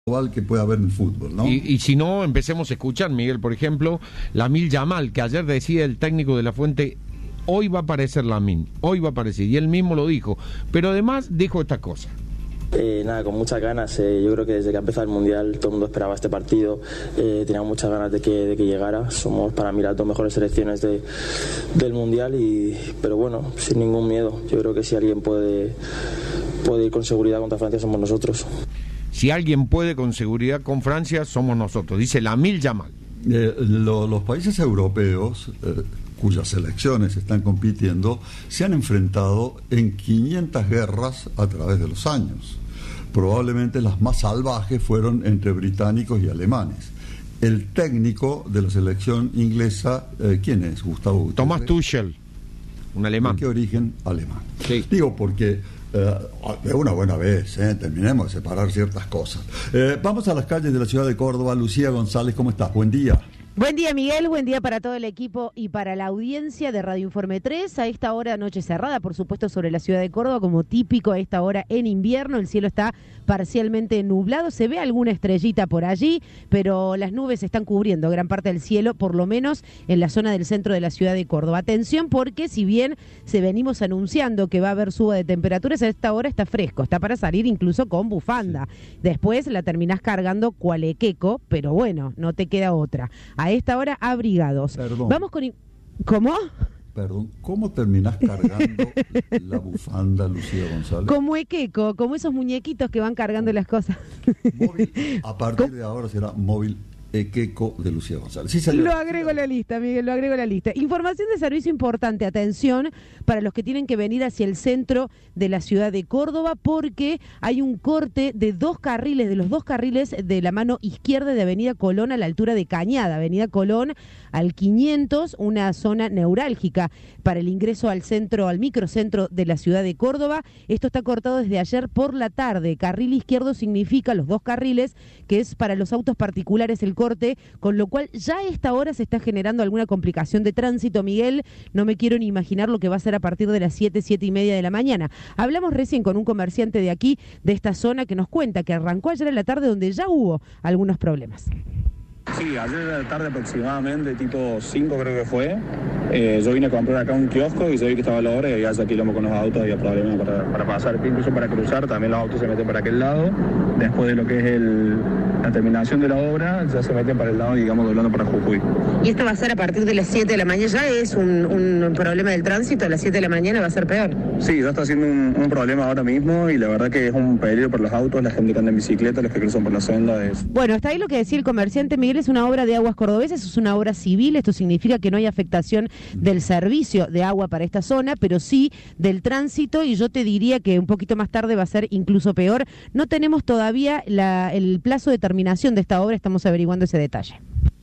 que puede haber en el fútbol, ¿no? Y si no, empecemos a escuchar, Miguel, por ejemplo, Lamine Yamal, que ayer decía el técnico de La Fuente, hoy va a aparecer Lamine, hoy va a aparecer, y él mismo lo dijo, pero además dijo esta cosa. Nada, con muchas ganas. Yo creo que desde que ha empezado el Mundial todo el mundo esperaba este partido. Tenía muchas ganas de que llegara. Somos para mí las dos mejores selecciones del Mundial, pero bueno, sin ningún miedo. Yo creo que si alguien puede ir con seguridad contra Francia somos nosotros. Si alguien puede con seguridad con Francia, somos nosotros, dice Lamine Yamal. Los países europeos, cuyas selecciones están compitiendo, se han enfrentado en 500 guerras a través de los años. Probablemente las más salvajes fueron entre británicos y alemanes. El técnico de la selección inglesa, ¿quién es? Gustavo Gutiérrez. Thomas Tuchel, un alemán. ¿De qué origen? Alemán. Sí. Digo porque de una buena vez, terminemos de separar ciertas cosas. Vamos a las calles de la ciudad de Córdoba. Lucía González, ¿cómo estás? Buen día. Buen día, Miguel, buen día para todo el equipo y para la audiencia de Radio Informe 3. A esta hora, noche cerrada, por supuesto, sobre la ciudad de Córdoba, como típico a esta hora en invierno. El cielo está parcialmente nublado, se ve alguna estrellita por allí, pero las nubes están cubriendo gran parte del cielo, por lo menos en la zona del centro de la ciudad de Córdoba. Atención, porque si bien se venimos anunciando que va a haber suba de temperaturas, a esta hora está fresco, está para salir incluso con bufanda. Después la terminás cargando cualequeco, pero bueno, no te queda otra. A esta hora, abrigados. Perdón. Vamos con... ¿Cómo? Perdón, ¿cómo terminás cargando la bufanda, Lucía González? Como equeco, como esos muñequitos que van cargando las cosas. Móvil, a partir de ahora será móvil Equeco de Lucía González. Sí, lo agrego a la lista, Miguel, lo agrego a la lista. Información de servicio importante, atención, para los que tienen que venir hacia el centro de la ciudad de Córdoba, porque hay un corte de dos carriles de la mano izquierda de Avenida Colón a la altura de Cañada, Avenida Colón al 500, una zona neurálgica para el ingreso al centro, al microcentro de la ciudad de Córdoba. Esto está cortado desde ayer por la tarde. Carril izquierdo significa los dos carriles, que es para los autos particulares el corte, con lo cual ya a esta hora se está generando alguna complicación de tránsito, Miguel. No me quiero ni imaginar lo que va a ser a partir de las 7:30 de la mañana. Hablamos recién con un comerciante de aquí, de esta zona, que nos cuenta que arrancó ayer en la tarde donde ya hubo algunos problemas. Sí, ayer a la tarde aproximadamente, tipo 5 creo que fue, yo vine a comprar acá un kiosco y se vi que estaba la hora y había ya quilombo con los autos, había problemas para pasar, incluso para cruzar, también los autos se meten para aquel lado, después de lo que es la terminación de la obra, ya se meten para el lado, digamos, doblando para Jujuy. ¿Y esto va a ser a partir de las 7 de la mañana? ¿Ya es un problema del tránsito? ¿A las 7 de la mañana va a ser peor? Sí, ya está siendo un problema ahora mismo y la verdad que es un peligro para los autos, la gente que anda en bicicleta, los que cruzan por la senda. Bueno, hasta ahí lo que decía el comerciante, Miguel. Es una obra de Aguas Cordobesas, es una obra civil, esto significa que no hay afectación del servicio de agua para esta zona, pero sí del tránsito, y yo te diría que un poquito más tarde va a ser incluso peor. No tenemos todavía el plazo de terminación de esta obra, estamos averiguando ese detalle.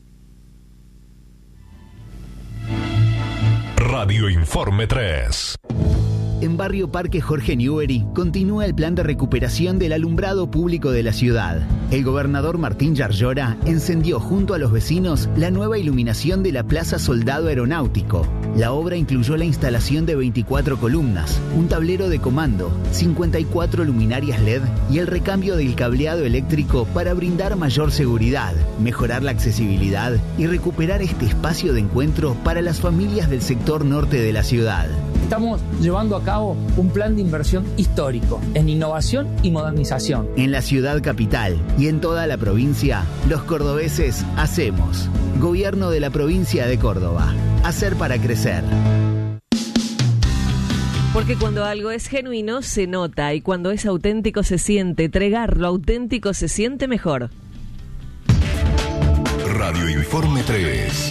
Radio Informe 3. En Barrio Parque Jorge Newbery continúa el plan de recuperación del alumbrado público de la ciudad. El gobernador Martín Yarlora encendió junto a los vecinos la nueva iluminación de la Plaza Soldado Aeronáutico. La obra incluyó la instalación de 24 columnas, un tablero de comando, 54 luminarias LED y el recambio del cableado eléctrico para brindar mayor seguridad, mejorar la accesibilidad y recuperar este espacio de encuentro para las familias del sector norte de la ciudad. Estamos llevando a cabo un plan de inversión histórico en innovación y modernización. En la ciudad capital y en toda la provincia, los cordobeses hacemos. Gobierno de la provincia de Córdoba. Hacer para crecer. Porque cuando algo es genuino se nota y cuando es auténtico se siente. Entregar lo auténtico se siente mejor. Radio Informe 3.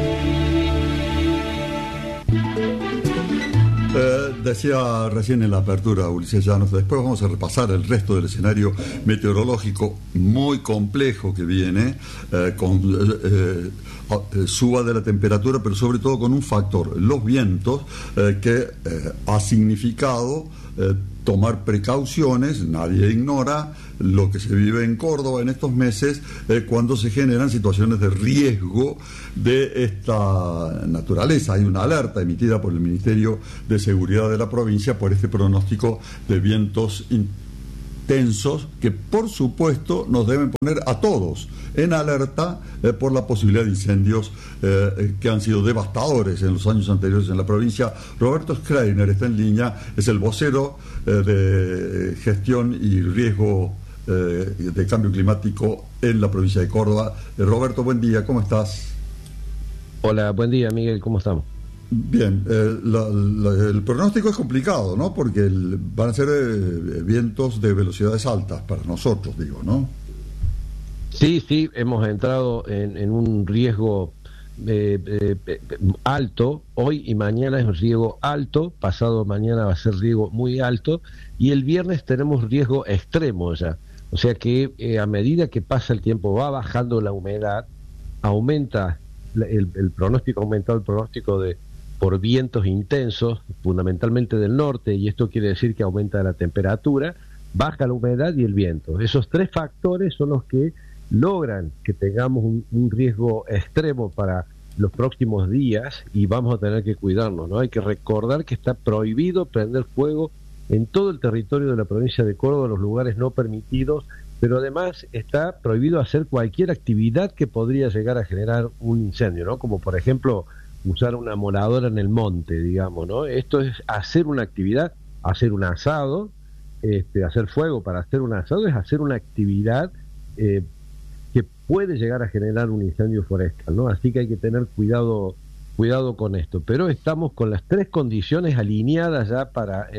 Decía recién en la apertura Ulises Llanos, después vamos a repasar el resto del escenario meteorológico muy complejo que viene, con suba de la temperatura, pero sobre todo con un factor, los vientos, que ha significado tomar precauciones. Nadie ignora lo que se vive en Córdoba en estos meses, cuando se generan situaciones de riesgo de esta naturaleza. Hay una alerta emitida por el Ministerio de Seguridad de la provincia por este pronóstico de vientos tensos que por supuesto nos deben poner a todos en alerta por la posibilidad de incendios que han sido devastadores en los años anteriores en la provincia. Roberto Schreiner está en línea, es el vocero de gestión y riesgo de cambio climático en la provincia de Córdoba. Roberto, buen día, ¿cómo estás? Hola, buen día, Miguel, ¿cómo estamos? Bien, el pronóstico es complicado, ¿no? Porque van a ser vientos de velocidades altas para nosotros, digo, ¿no? Sí, hemos entrado en un riesgo alto. Hoy y mañana es riesgo alto, pasado mañana va a ser riesgo muy alto, y el viernes tenemos riesgo extremo ya. O sea que a medida que pasa el tiempo va bajando la humedad, aumenta el pronóstico, ha aumentado el pronóstico por vientos intensos, fundamentalmente del norte, y esto quiere decir que aumenta la temperatura, baja la humedad y el viento. Esos tres factores son los que logran que tengamos un riesgo extremo para los próximos días, y vamos a tener que cuidarnos, ¿no? Hay que recordar que está prohibido prender fuego en todo el territorio de la provincia de Córdoba, los lugares no permitidos, pero además está prohibido hacer cualquier actividad que podría llegar a generar un incendio, ¿no? Como por ejemplo usar una moladora en el monte, digamos, ¿no? Esto es hacer una actividad, hacer un asado, hacer fuego para hacer un asado es hacer una actividad que puede llegar a generar un incendio forestal, ¿no? Así que hay que tener cuidado con esto, pero estamos con las tres condiciones alineadas ya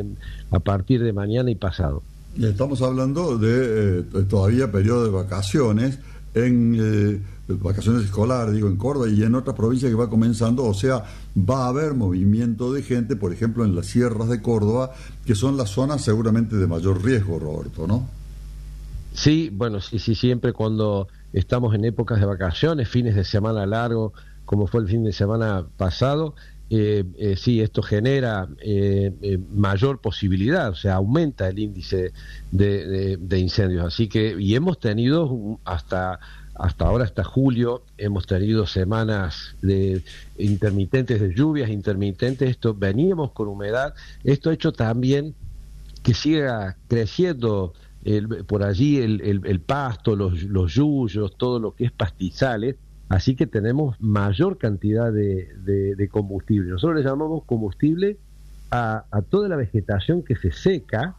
a partir de mañana y pasado. Estamos hablando de todavía periodo de vacaciones, vacaciones escolares, digo, en Córdoba y en otras provincias que va comenzando, o sea, va a haber movimiento de gente, por ejemplo, en las sierras de Córdoba, que son las zonas seguramente de mayor riesgo, Roberto, ¿no? Sí, bueno, sí, siempre cuando estamos en épocas de vacaciones, fines de semana largo, como fue el fin de semana pasado, sí, esto genera mayor posibilidad, o sea, aumenta el índice de incendios. Así que, y hemos tenido hasta ahora, hasta julio, hemos tenido semanas intermitentes de lluvias, intermitentes, veníamos con humedad, esto ha hecho también que siga creciendo por allí el pasto, los yuyos, todo lo que es pastizales. Así que tenemos mayor cantidad de combustible. Nosotros le llamamos combustible a toda la vegetación que se seca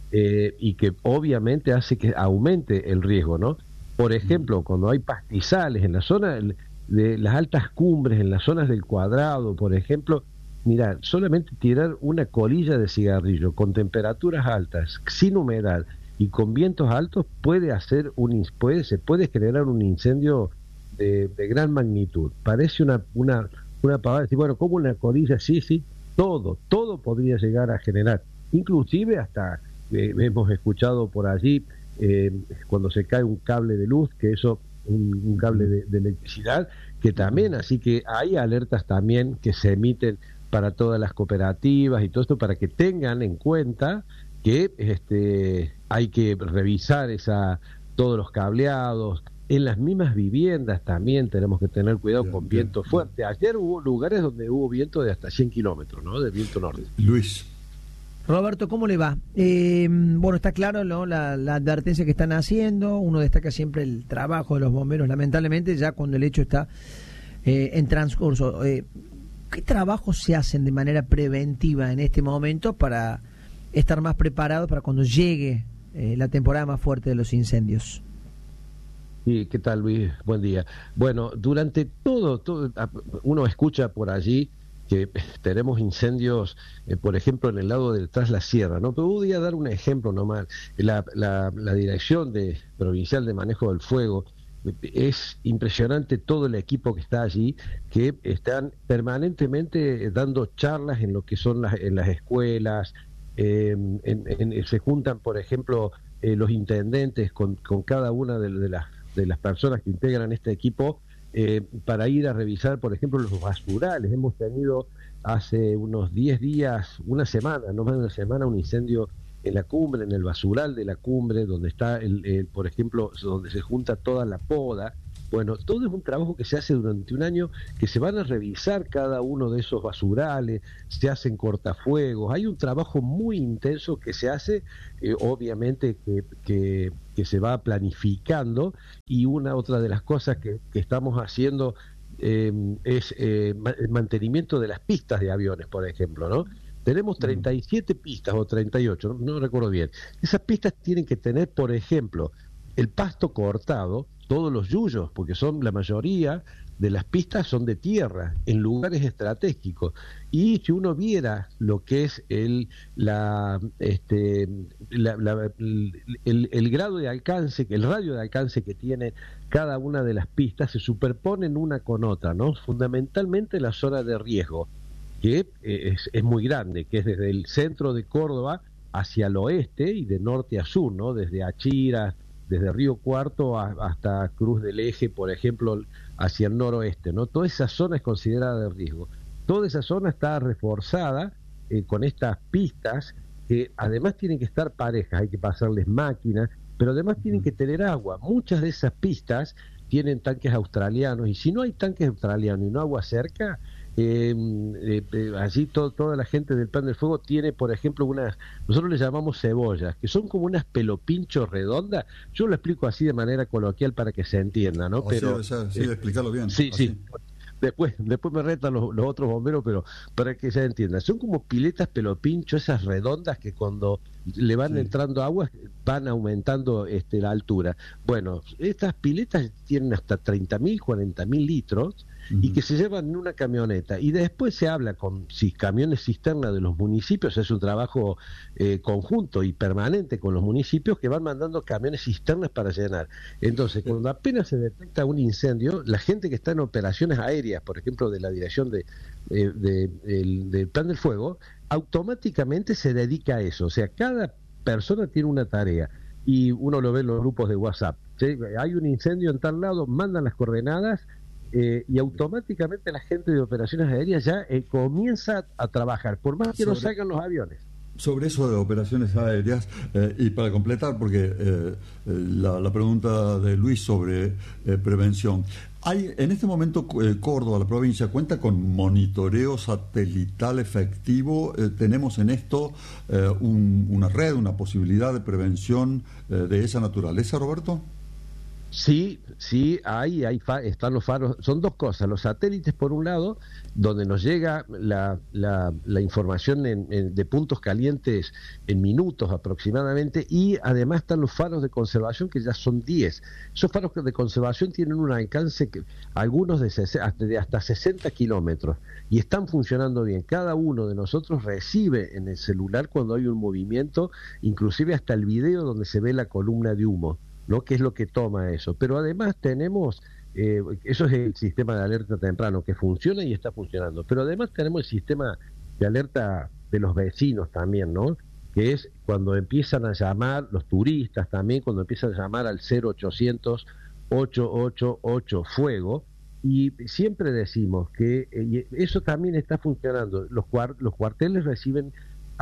y que obviamente hace que aumente el riesgo, ¿no? Por ejemplo, cuando hay pastizales en la zona de las altas cumbres, en las zonas del Cuadrado, por ejemplo, mira, solamente tirar una colilla de cigarrillo con temperaturas altas, sin humedad y con vientos altos se puede generar un incendio de gran magnitud. Parece una pavada, decir, bueno, como una colilla, sí, todo podría llegar a generar, inclusive hasta hemos escuchado por allí cuando se cae un cable de luz, que eso, un cable de electricidad, que también, así que hay alertas también que se emiten para todas las cooperativas y todo esto, para que tengan en cuenta que hay que revisar todos los cableados. En las mismas viviendas también tenemos que tener cuidado con viento fuerte. Ayer hubo lugares donde hubo viento de hasta 100 kilómetros, ¿no? De viento norte. Luis. Roberto, ¿cómo le va? Bueno, está claro, ¿no? La advertencia que están haciendo. Uno destaca siempre el trabajo de los bomberos, lamentablemente, ya cuando el hecho está en transcurso. ¿Qué trabajos se hacen de manera preventiva en este momento para estar más preparados para cuando llegue la temporada más fuerte de los incendios? Sí, ¿qué tal, Luis? Buen día. Bueno, durante todo uno escucha por allí que tenemos incendios, por ejemplo, en el lado de tras la sierra, ¿no? Pero voy a dar un ejemplo nomás. La Dirección Provincial de Manejo del Fuego, es impresionante todo el equipo que está allí, que están permanentemente dando charlas en lo que son en las escuelas, se juntan, por ejemplo, los intendentes con cada una de las personas que integran este equipo para ir a revisar, por ejemplo, los basurales. Hemos tenido hace unos 10 días, una semana, no más de una semana, un incendio en la cumbre, en el basural de la cumbre, donde está, por ejemplo, donde se junta toda la poda, Bueno, todo es un trabajo que se hace durante un año, que se van a revisar cada uno de esos basurales, se hacen cortafuegos, hay un trabajo muy intenso que se hace, obviamente que se va planificando, y otra de las cosas que estamos haciendo es el mantenimiento de las pistas de aviones, por ejemplo, ¿no? Tenemos 37 pistas o 38, no recuerdo bien. Esas pistas tienen que tener, por ejemplo, el pasto cortado, todos los yuyos, porque la mayoría de las pistas son de tierra, en lugares estratégicos. Y si uno viera lo que es el grado de alcance, el radio de alcance que tiene cada una de las pistas, se superponen una con otra, ¿no? Fundamentalmente la zona de riesgo, que es muy grande, que es desde el centro de Córdoba hacia el oeste y de norte a sur, ¿no? Desde Achira, desde Río Cuarto hasta Cruz del Eje, por ejemplo, hacia el noroeste, ¿no? Toda esa zona es considerada de riesgo. Toda esa zona está reforzada con estas pistas que además tienen que estar parejas, hay que pasarles máquinas, pero además tienen que tener agua. Muchas de esas pistas tienen tanques australianos, y si no hay tanques australianos y no agua cerca, allí toda la gente del Plan del Fuego tiene, por ejemplo, nosotros le llamamos cebollas, que son como unas pelopinchos redondas. Yo lo explico así de manera coloquial para que se entienda, ¿no? Pero sí, explicarlo bien. Sí, así. sí. Después me retan los otros bomberos, pero para que se entienda, son como piletas pelopincho, esas redondas que cuando le van entrando agua van aumentando la altura. Bueno, estas piletas tienen hasta 30.000, 40.000 litros y que se llevan en una camioneta, y después se habla con camiones cisterna de los municipios. Es un trabajo conjunto y permanente con los municipios, que van mandando camiones cisternas para llenar. Entonces, cuando apenas se detecta un incendio, la gente que está en operaciones aéreas, por ejemplo, de la dirección del Plan del Fuego, automáticamente se dedica a eso. O sea, cada persona tiene una tarea, y uno lo ve en los grupos de WhatsApp, ¿sí? Hay un incendio en tal lado, mandan las coordenadas, y automáticamente la gente de operaciones aéreas ya comienza a trabajar, por más que no salgan los aviones. Sobre eso de operaciones aéreas, y para completar, porque la pregunta de Luis sobre prevención, en este momento Córdoba, la provincia, cuenta con monitoreo satelital efectivo. Tenemos en esto una red, una posibilidad de prevención de esa naturaleza, Roberto. Sí, están los faros. Son dos cosas: los satélites, por un lado, donde nos llega la información de puntos calientes en minutos aproximadamente, y además están los faros de conservación, que ya son 10. Esos faros de conservación tienen un alcance, algunos de hasta 60 kilómetros, y están funcionando bien. Cada uno de nosotros recibe en el celular cuando hay un movimiento, inclusive hasta el video donde se ve la columna de humo, ¿no? Que es lo que toma eso. Pero además tenemos, eso es el sistema de alerta temprano, que funciona y está funcionando, pero además tenemos el sistema de alerta de los vecinos también, ¿no? Que es cuando empiezan a llamar los turistas, también cuando empiezan a llamar al 0800 888 fuego, y siempre decimos que eso también está funcionando. Los cuarteles reciben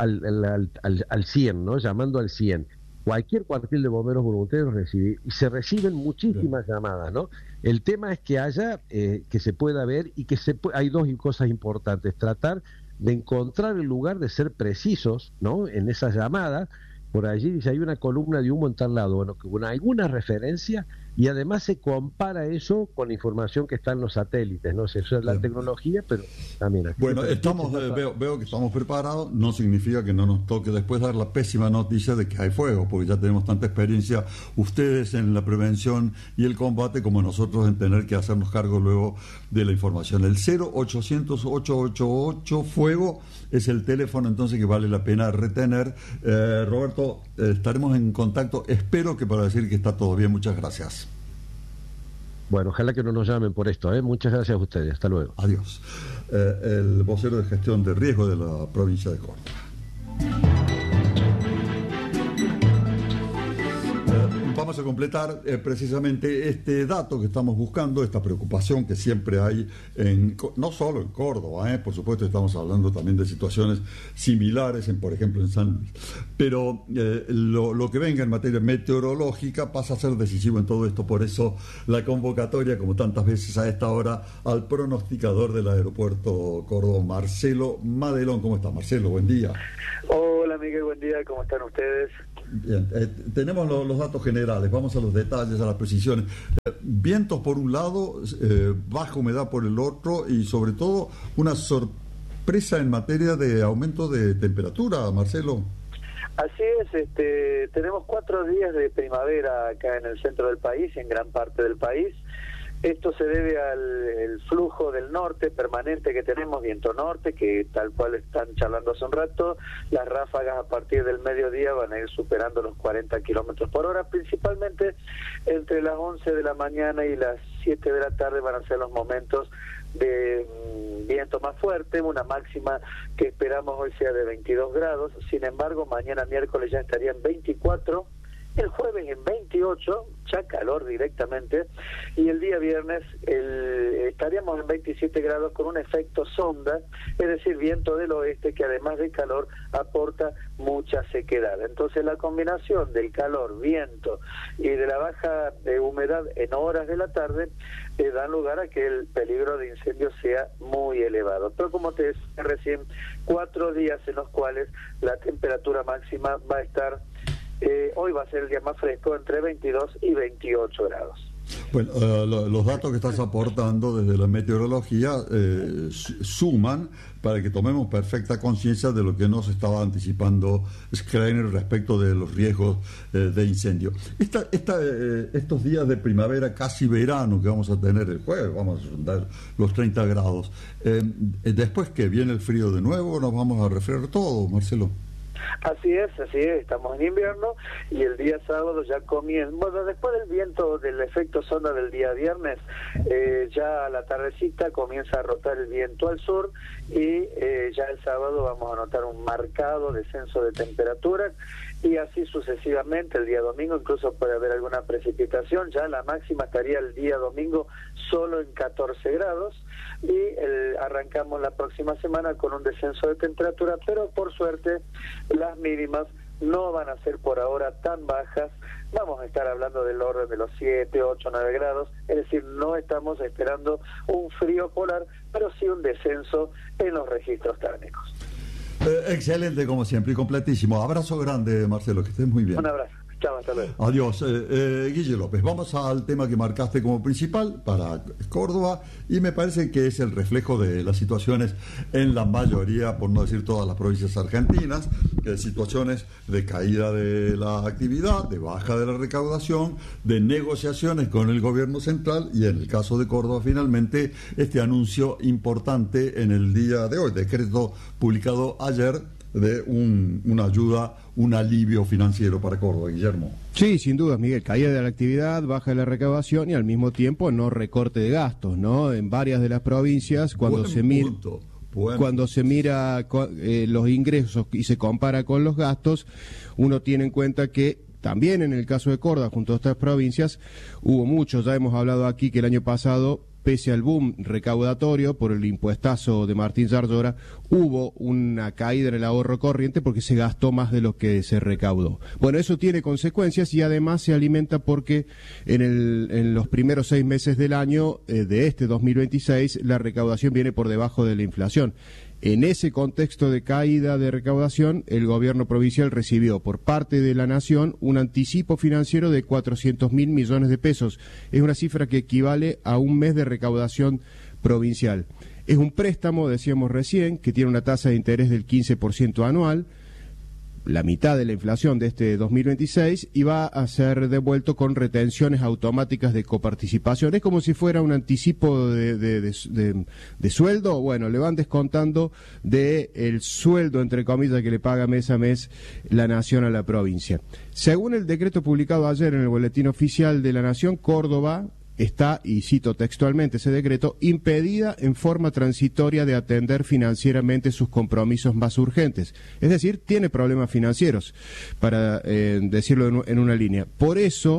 al 100, ¿no? Llamando al 100. Cualquier cuartel de bomberos voluntarios recibe, y se reciben muchísimas llamadas, ¿no? El tema es que haya, que se pueda ver, y que hay dos cosas importantes: tratar de encontrar el lugar, de ser precisos, ¿no? En esas llamadas. Por allí dice, hay una columna de humo en tal lado, bueno, con alguna referencia, y además se compara eso con la información que está en los satélites, ¿no? Eso es la tecnología, pero también aquí. Bueno, veo que estamos preparados. No significa que no nos toque después dar la pésima noticia de que hay fuego, porque ya tenemos tanta experiencia, ustedes en la prevención y el combate, como nosotros en tener que hacernos cargo luego de la información. El 0800 888 fuego es el teléfono entonces que vale la pena retener. Roberto, estaremos en contacto, espero que para decir que está todo bien. Muchas gracias. Bueno, ojalá que no nos llamen por esto, ¿eh? Muchas gracias a ustedes, hasta luego. Adiós. El vocero de gestión de riesgo de la provincia de Córdoba. vamos a completar precisamente este dato que estamos buscando, esta preocupación que siempre hay, no solo en Córdoba, por supuesto estamos hablando también de situaciones similares, por ejemplo en San Luis, pero lo que venga en materia meteorológica pasa a ser decisivo en todo esto. Por eso la convocatoria, como tantas veces a esta hora, al pronosticador del aeropuerto Córdoba, Marcelo Madelón. ¿Cómo está, Marcelo? Buen día. Hola, Miguel, buen día. ¿Cómo están ustedes? Bien, tenemos los datos generales, vamos a los detalles, a las precisiones. Vientos por un lado, baja humedad por el otro y sobre todo una sorpresa en materia de aumento de temperatura, Marcelo. Así es, tenemos 4 días de primavera acá en el centro del país, en gran parte del país. Esto se debe al flujo del norte permanente que tenemos, viento norte, que tal cual están charlando hace un rato. Las ráfagas a partir del mediodía van a ir superando los 40 kilómetros por hora, principalmente entre las 11 de la mañana y las 7 de la tarde van a ser los momentos de viento más fuerte, una máxima que esperamos hoy sea de 22 grados. Sin embargo, mañana miércoles ya estaría en 24, el jueves en 28, ya calor directamente, y el día viernes estaríamos en 27 grados con un efecto sonda, es decir, viento del oeste que además de calor aporta mucha sequedad. Entonces la combinación del calor, viento y de la baja de humedad en horas de la tarde dan lugar a que el peligro de incendio sea muy elevado. Pero como te decía recién, 4 días en los cuales la temperatura máxima va a estar hoy va a ser el día más fresco, entre 22 y 28 grados. Bueno, los datos que estás aportando desde la meteorología suman para que tomemos perfecta conciencia de lo que nos estaba anticipando Schreiner respecto de los riesgos de incendio. Estos días de primavera, casi verano, que vamos a tener el jueves, vamos a dar los 30 grados. Después que viene el frío de nuevo, nos vamos a refrigerar todo, Marcelo. Así es, estamos en invierno y el día sábado ya comienza, bueno, después del viento, del efecto sonda del día viernes, ya a la tardecita comienza a rotar el viento al sur y ya el sábado vamos a notar un marcado descenso de temperatura y así sucesivamente. El día domingo incluso puede haber alguna precipitación, ya la máxima estaría el día domingo solo en 14 grados y arrancamos la próxima semana con un descenso de temperatura, pero por suerte las mínimas no van a ser por ahora tan bajas. Vamos a estar hablando del orden de los 7, 8, 9 grados, es decir, no estamos esperando un frío polar, pero sí un descenso en los registros térmicos. Excelente como siempre y completísimo. Abrazo grande, Marcelo, que estés muy bien. Un abrazo. Chao, hasta luego. Adiós. Guille López, vamos al tema que marcaste como principal para Córdoba y me parece que es el reflejo de las situaciones en la mayoría, por no decir todas las provincias argentinas, situaciones de caída de la actividad, de baja de la recaudación, de negociaciones con el gobierno central y en el caso de Córdoba finalmente este anuncio importante en el día de hoy, decreto publicado ayer de una ayuda, un alivio financiero para Córdoba. Guillermo. Sí, sin duda, Miguel, caída de la actividad, baja de la recaudación y al mismo tiempo no recorte de gastos, ¿no? En varias de las provincias, cuando se mira los ingresos y se compara con los gastos, uno tiene en cuenta que también en el caso de Córdoba, junto a estas provincias, hubo muchos, ya hemos hablado aquí que el año pasado, pese al boom recaudatorio por el impuestazo de Martín Yarlora, hubo una caída en el ahorro corriente porque se gastó más de lo que se recaudó. Bueno, eso tiene consecuencias y además se alimenta porque en los primeros 6 meses del año de este 2026 la recaudación viene por debajo de la inflación. En ese contexto de caída de recaudación, el gobierno provincial recibió por parte de la Nación un anticipo financiero de 400.000 millones de pesos. Es una cifra que equivale a un mes de recaudación provincial. Es un préstamo, decíamos recién, que tiene una tasa de interés del 15% anual, la mitad de la inflación de este 2026, y va a ser devuelto con retenciones automáticas de coparticipación. Es como si fuera un anticipo de sueldo. Bueno, le van descontando del sueldo, entre comillas, que le paga mes a mes la Nación a la provincia. Según el decreto publicado ayer en el Boletín Oficial de la Nación, Córdoba está, y cito textualmente ese decreto, impedida en forma transitoria de atender financieramente sus compromisos más urgentes. Es decir, tiene problemas financieros, para decirlo en una línea. Por eso,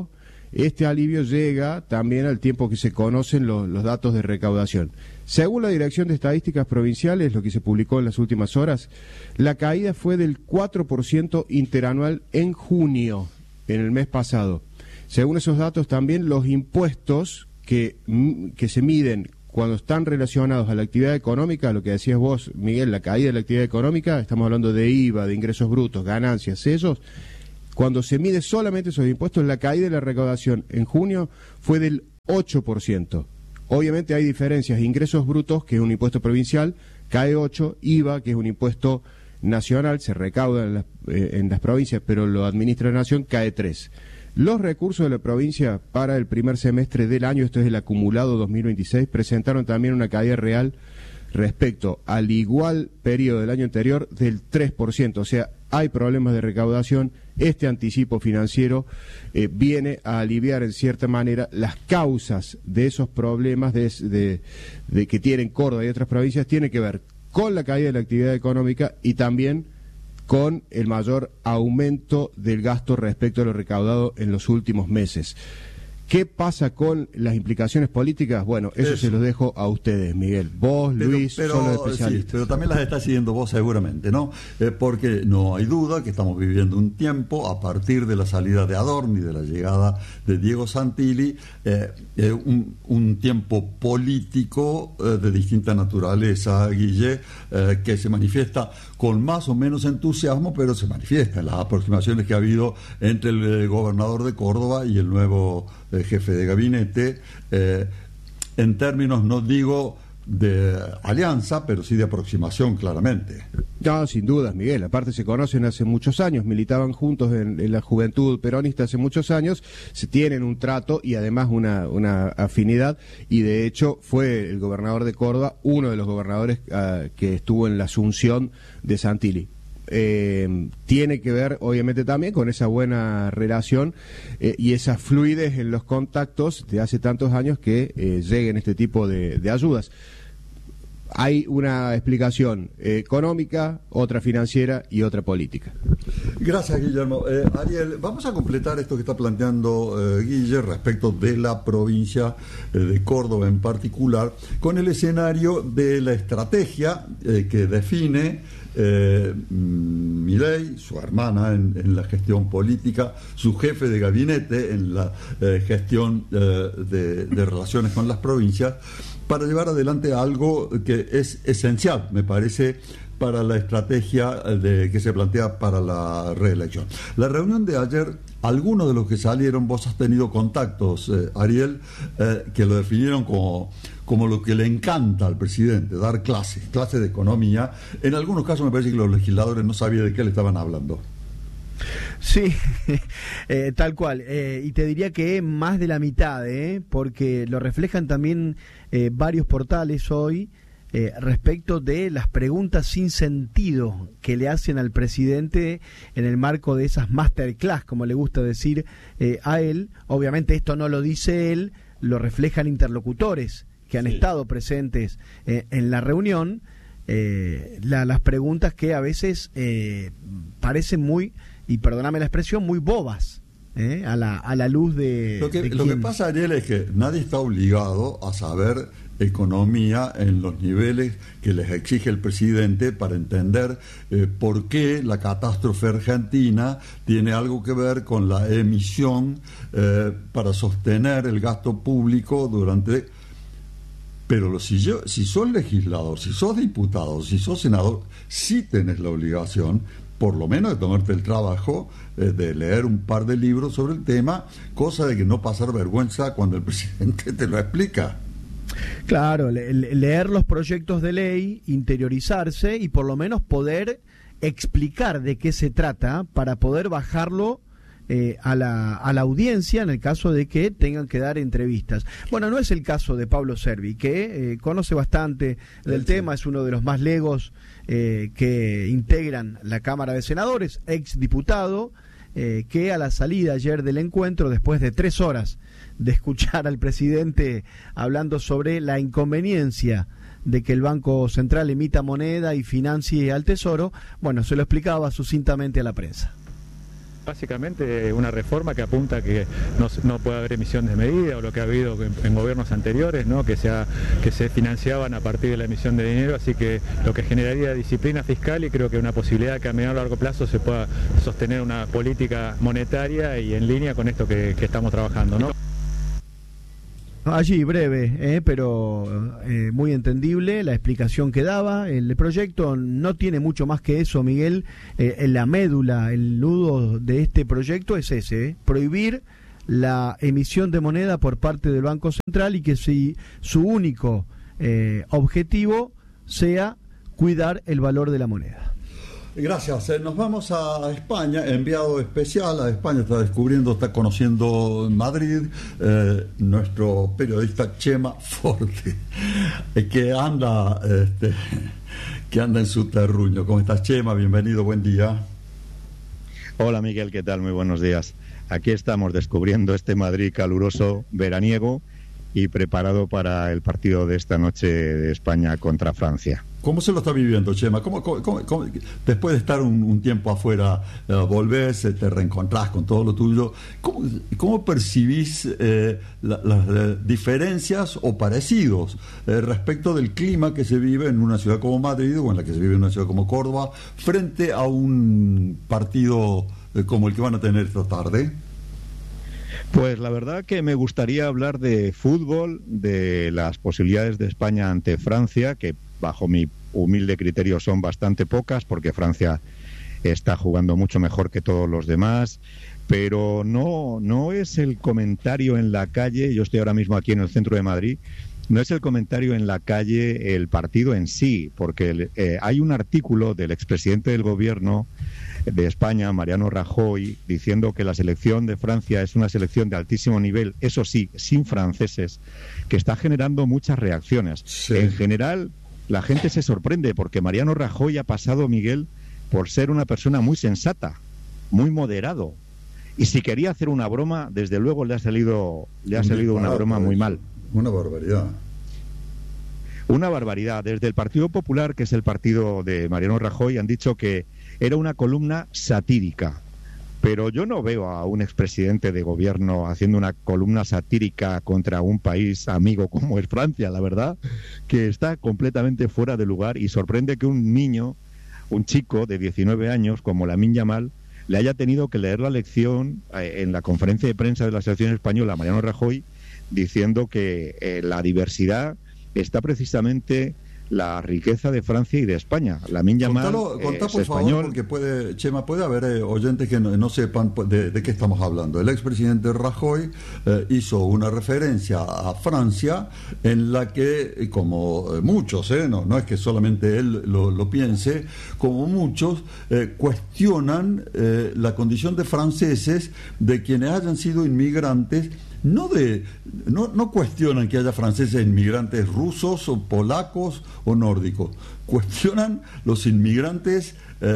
este alivio llega también al tiempo que se conocen los datos de recaudación. Según la Dirección de Estadísticas Provinciales, lo que se publicó en las últimas horas, la caída fue del 4% interanual en junio, en el mes pasado. Según esos datos también, los impuestos que se miden cuando están relacionados a la actividad económica, lo que decías vos, Miguel, la caída de la actividad económica, estamos hablando de IVA, de ingresos brutos, ganancias, sellos. Cuando se mide solamente esos impuestos, la caída de la recaudación en junio fue del 8%. Obviamente hay diferencias. Ingresos brutos, que es un impuesto provincial, cae 8%, IVA, que es un impuesto nacional, se recauda en las provincias, pero lo administra la nación, cae 3%. Los recursos de la provincia para el primer semestre del año, esto es el acumulado 2026, presentaron también una caída real respecto al igual periodo del año anterior del 3%, o sea, hay problemas de recaudación. Este anticipo financiero viene a aliviar en cierta manera las causas de esos problemas de que tienen Córdoba y otras provincias, tiene que ver con la caída de la actividad económica y también con el mayor aumento del gasto respecto a lo recaudado en los últimos meses. ¿Qué pasa con las implicaciones políticas? Bueno, eso se los dejo a ustedes, Miguel. Vos, Luis, son los especialistas. Sí, pero también las está siguiendo vos seguramente, ¿no? Porque no hay duda que estamos viviendo un tiempo, a partir de la salida de Adorni, de la llegada de Diego Santilli, un tiempo político de distinta naturaleza, Guille, que se manifiesta con más o menos entusiasmo, pero se manifiesta en las aproximaciones que ha habido entre el gobernador de Córdoba y el nuevo jefe de gabinete, en términos, no digo de alianza, pero sí de aproximación, claramente. No, sin dudas, Miguel. Aparte se conocen hace muchos años, militaban juntos en la juventud peronista hace muchos años, se tienen un trato y además una afinidad, y de hecho fue el gobernador de Córdoba uno de los gobernadores que estuvo en la asunción de Santilli. Tiene que ver obviamente también con esa buena relación y esa fluidez en los contactos de hace tantos años que lleguen este tipo de ayudas. Hay una explicación económica, otra financiera y otra política. Gracias, Guillermo. Ariel, vamos a completar esto que está planteando Guille respecto de la provincia de Córdoba en particular, con el escenario de la estrategia que define Milei, su hermana en la gestión política, su jefe de gabinete en la gestión de relaciones con las provincias, para llevar adelante algo que es esencial, me parece, para la estrategia que se plantea para la reelección. La reunión de ayer, algunos de los que salieron, vos has tenido contactos, Ariel, que lo definieron como lo que le encanta al presidente, dar clases de economía. En algunos casos me parece que los legisladores no sabían de qué le estaban hablando. Sí, tal cual. Y te diría que más de la mitad, porque lo reflejan también varios portales hoy respecto de las preguntas sin sentido que le hacen al presidente en el marco de esas masterclass, como le gusta decir a él. Obviamente esto no lo dice él, lo reflejan interlocutores que han estado presentes en la reunión. Las preguntas que a veces parecen muy, y perdóname la expresión, muy bobas, a la luz de... Lo que pasa, Ariel, es que nadie está obligado a saber economía en los niveles que les exige el presidente para entender por qué la catástrofe argentina tiene algo que ver con la emisión para sostener el gasto público durante... Pero si sos legislador, si sos diputado, si sos senador, sí tenés la obligación, por lo menos, de tomarte el trabajo de leer un par de libros sobre el tema, cosa de que no pasar vergüenza cuando el presidente te lo explica. Claro, leer los proyectos de ley, interiorizarse y por lo menos poder explicar de qué se trata para poder bajarlo a la audiencia en el caso de que tengan que dar entrevistas. Bueno, no es el caso de Pablo Servi, que conoce bastante del tema, es uno de los más legos que integran la Cámara de Senadores, exdiputado, que a la salida ayer del encuentro, después de 3 horas de escuchar al presidente hablando sobre la inconveniencia de que el Banco Central emita moneda y financie al Tesoro, bueno, se lo explicaba sucintamente a la prensa. Básicamente una reforma que apunta a que no puede haber emisión de medida, o lo que ha habido en gobiernos anteriores, ¿no? que se financiaban a partir de la emisión de dinero, así que lo que generaría disciplina fiscal, y creo que una posibilidad que a mediano y largo plazo se pueda sostener una política monetaria y en línea con esto que estamos trabajando, ¿no? Allí breve, pero muy entendible la explicación que daba. El proyecto no tiene mucho más que eso, Miguel. La médula, el nudo de este proyecto es ese, prohibir la emisión de moneda por parte del Banco Central, y que si su único objetivo sea cuidar el valor de la moneda. Gracias. Nos vamos a España, enviado especial a España, está conociendo Madrid, nuestro periodista Chema Forte, que anda en su terruño. ¿Cómo estás, Chema? Bienvenido, buen día. Hola, Miguel, ¿qué tal? Muy buenos días. Aquí estamos descubriendo este Madrid caluroso, veraniego, y preparado para el partido de esta noche de España contra Francia. ¿Cómo se lo está viviendo, Chema? ¿Cómo, después de estar un tiempo afuera, volvés, te reencontrás con todo lo tuyo? ¿Cómo percibís las diferencias o parecidos respecto del clima que se vive en una ciudad como Madrid, o en la que se vive en una ciudad como Córdoba, frente a un partido como el que van a tener esta tarde? Pues la verdad que me gustaría hablar de fútbol, de las posibilidades de España ante Francia, que bajo mi humilde criterio son bastante pocas, porque Francia está jugando mucho mejor que todos los demás, pero no es el comentario en la calle. Yo estoy ahora mismo aquí en el centro de Madrid. No es el comentario en la calle el partido en sí, porque hay un artículo del expresidente del gobierno de España, Mariano Rajoy, diciendo que la selección de Francia es una selección de altísimo nivel, eso sí, sin franceses, que está generando muchas reacciones. Sí. En general, la gente se sorprende porque Mariano Rajoy ha pasado, Miguel, por ser una persona muy sensata, muy moderado. Y si quería hacer una broma, desde luego le ha salido una broma muy mal. Una barbaridad. Una barbaridad. Desde el Partido Popular, que es el partido de Mariano Rajoy, han dicho que era una columna satírica. Pero yo no veo a un expresidente de gobierno haciendo una columna satírica contra un país amigo como es Francia, la verdad, que está completamente fuera de lugar, y sorprende que un chico de 19 años como Lamine Yamal, le haya tenido que leer la lección en la conferencia de prensa de la selección española, Mariano Rajoy, diciendo que la diversidad está precisamente la riqueza de Francia y de España. Lamine Yamal contá, es por español. Favor, porque Chema, puede haber oyentes que no sepan de qué estamos hablando. El expresidente Rajoy hizo una referencia a Francia en la que, como muchos, no es que solamente él lo piense, como muchos cuestionan la condición de franceses, de quienes hayan sido inmigrantes. No cuestionan que haya franceses inmigrantes rusos o polacos o nórdicos, cuestionan los inmigrantes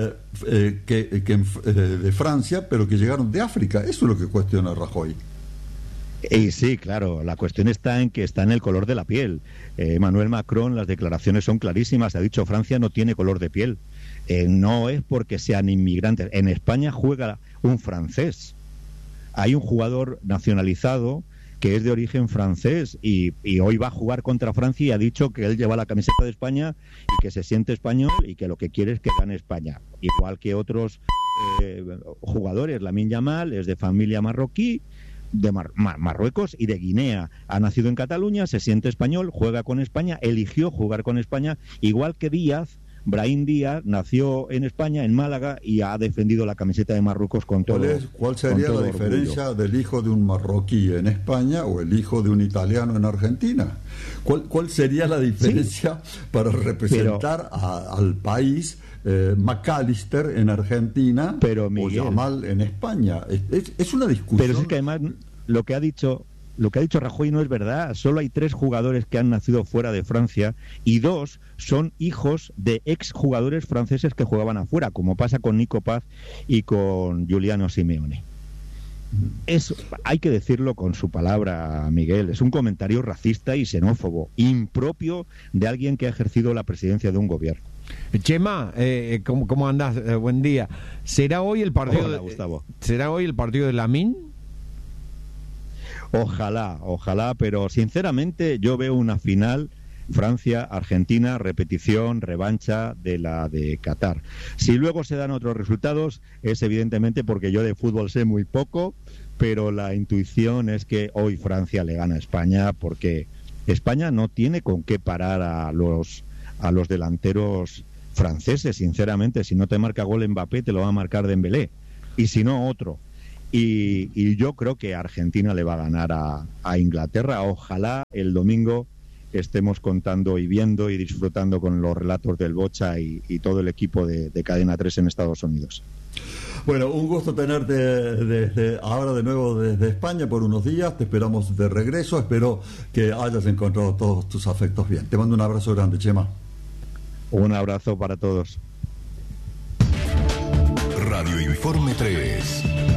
de Francia, pero que llegaron de África. Eso es lo que cuestiona Rajoy. Y sí, claro, la cuestión está en que está en el color de la piel. Emmanuel Macron, las declaraciones son clarísimas, ha dicho: Francia no tiene color de piel. No es porque sean inmigrantes. En España juega un francés. Hay un jugador nacionalizado que es de origen francés y hoy va a jugar contra Francia, y ha dicho que él lleva la camiseta de España y que se siente español y que lo que quiere es que gane España. Igual que otros jugadores. Lamine Yamal es de familia marroquí, de Marruecos y de Guinea. Ha nacido en Cataluña, se siente español, juega con España, eligió jugar con España, igual que Brahim Díaz nació en España, en Málaga, y ha defendido la camiseta de Marruecos con todo. ¿Cuál sería la diferencia del hijo de un marroquí en España o el hijo de un italiano en Argentina? ¿Cuál sería la diferencia para representar al país McAllister en Argentina, pero Miguel, o Yamal en España? Es una discusión. Pero es que además lo que ha dicho Rajoy no es verdad. Solo hay 3 jugadores que han nacido fuera de Francia, y 2 son hijos de exjugadores franceses que jugaban afuera, como pasa con Nico Paz y con Giuliano Simeone. Eso hay que decirlo con su palabra, Miguel. Es un comentario racista y xenófobo, impropio de alguien que ha ejercido la presidencia de un gobierno. Chema, ¿cómo andás? Buen día. ¿Será hoy el partido? Hola, Gustavo. ¿Será hoy el partido de Lamine? Ojalá, pero sinceramente yo veo una final Francia-Argentina, repetición, revancha de la de Qatar. Si luego se dan otros resultados, es evidentemente porque yo de fútbol sé muy poco, pero la intuición es que hoy Francia le gana a España, porque España no tiene con qué parar a los delanteros franceses, sinceramente. Si no te marca gol Mbappé, te lo va a marcar Dembélé, y si no, otro. Y yo creo que Argentina le va a ganar a Inglaterra. Ojalá el domingo estemos contando y viendo y disfrutando con los relatos del Bocha y todo el equipo de Cadena 3 en Estados Unidos. Bueno, un gusto tenerte desde ahora de nuevo desde España por unos días. Te esperamos de regreso. Espero que hayas encontrado todos tus afectos bien. Te mando un abrazo grande, Chema. Un abrazo para todos. Radio Informe 3.